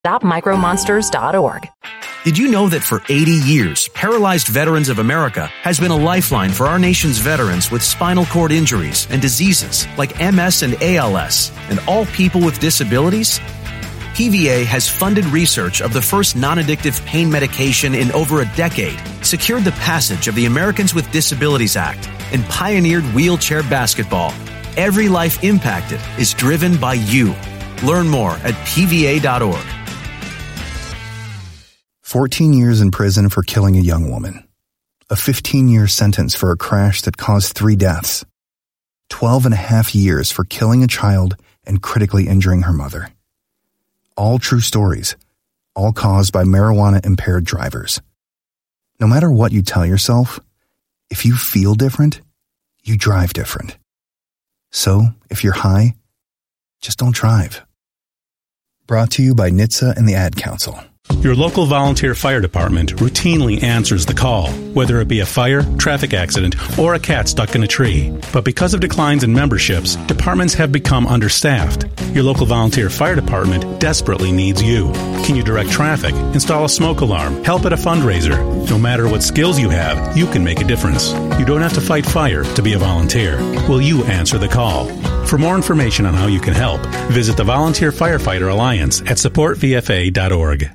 StopMicroMonsters.org. Did you know that for 80 years, Paralyzed Veterans of America has been a lifeline for our nation's veterans with spinal cord injuries and diseases like MS and ALS, and all people with disabilities? PVA has funded research of the first non-addictive pain medication in over a decade, secured the passage of the Americans with Disabilities Act, and pioneered wheelchair basketball. Every life impacted is driven by you. Learn more at PVA.org. 14 years in prison for killing a young woman. A 15-year sentence for a crash that caused 3 deaths. 12 and a half years for killing a child and critically injuring her mother. All true stories, all caused by marijuana-impaired drivers. No matter what you tell yourself, if you feel different, you drive different. So, if you're high, just don't drive. Brought to you by NHTSA and the Ad Council. Your local volunteer fire department routinely answers the call, whether it be a fire, traffic accident, or a cat stuck in a tree. But because of declines in memberships, departments have become understaffed. Your local volunteer fire department desperately needs you. Can you direct traffic, install a smoke alarm, help at a fundraiser? No matter what skills you have, you can make a difference. You don't have to fight fire to be a volunteer. Will you answer the call? For more information on how you can help, visit the Volunteer Firefighter Alliance at supportvfa.org.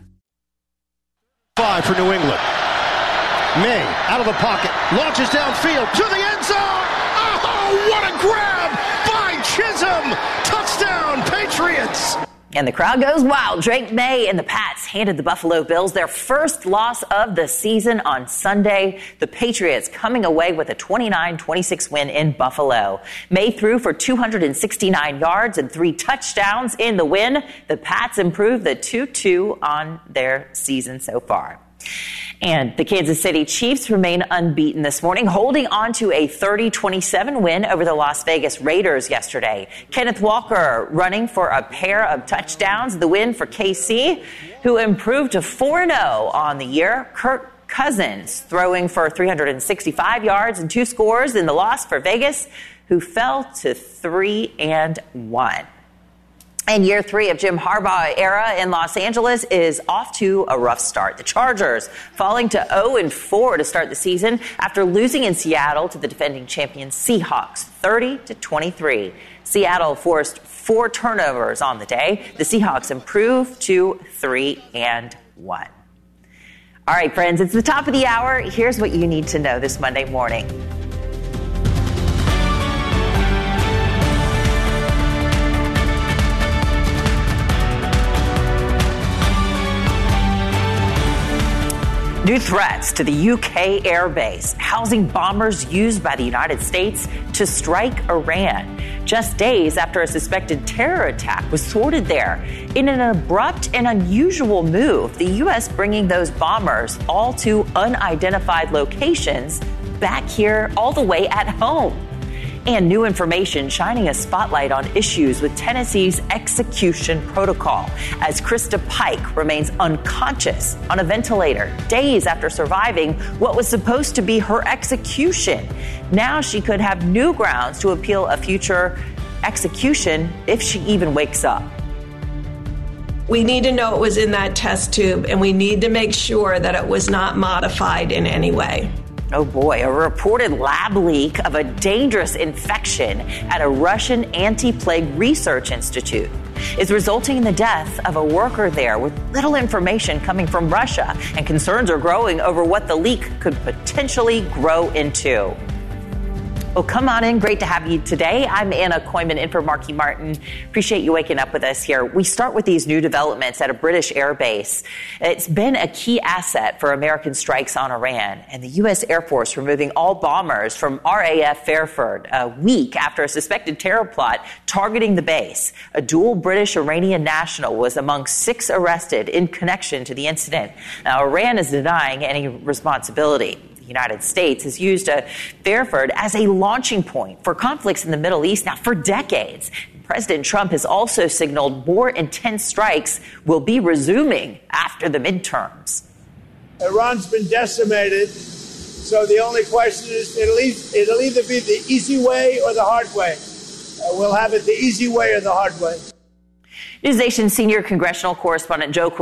5 for New England. May out of the pocket, launches downfield to the end zone. Oh, what a grab by Chisholm! Touchdown, Patriots! And the crowd goes wild. Drake May and the Pats handed the Buffalo Bills their first loss of the season on Sunday. The Patriots coming away with a 29-26 win in Buffalo. May threw for 269 yards and 3 touchdowns in the win. The Pats improved the 2-2 on their season so far. And the Kansas City Chiefs remain unbeaten this morning, holding on to a 30-27 win over the Las Vegas Raiders yesterday. Kenneth Walker running for a pair of touchdowns. The win for KC, who improved to 4-0 on the year. Kirk Cousins throwing for 365 yards and 2 scores in the loss for Vegas, who fell to 3-1. And year 3 of Jim Harbaugh era in Los Angeles is off to a rough start. The Chargers falling to 0-4 to start the season after losing in Seattle to the defending champion Seahawks, 30-23. Seattle forced 4 turnovers on the day. The Seahawks improved to 3-1. All right, friends, it's the top of the hour. Here's what you need to know this Monday morning. New threats to the UK airbase, housing bombers used by the United States to strike Iran, just days after a suspected terror attack was thwarted there. In an abrupt and unusual move, the U.S. bringing those bombers all to unidentified locations back here all the way at home. And new information shining a spotlight on issues with Tennessee's execution protocol as Krista Pike remains unconscious on a ventilator days after surviving what was supposed to be her execution. Now she could have new grounds to appeal a future execution if she even wakes up. We need to know it was in that test tube, and we need to make sure that it was not modified in any way. Oh boy, a reported lab leak of a dangerous infection at a Russian anti-plague research institute is resulting in the death of a worker there with little information coming from Russia, and concerns are growing over what the leak could potentially grow into. Well, come on in. Great to have you today. I'm Anna Koyman in for Marky Martin. Appreciate you waking up with us here. We start with these new developments at a British air base. It's been a key asset for American strikes on Iran, and the U.S. Air Force removing all bombers from RAF Fairford a week after a suspected terror plot targeting the base. A dual British-Iranian national was among 6 arrested in connection to the incident. Now, Iran is denying any responsibility. The United States has used Fairford as a launching point for conflicts in the Middle East now for decades. President Trump has also signaled more intense strikes will be resuming after the midterms. Iran's been decimated, so the only question is it'll either be the easy way or the hard way. We'll have it the easy way or the hard way. NewsNation senior congressional correspondent Joe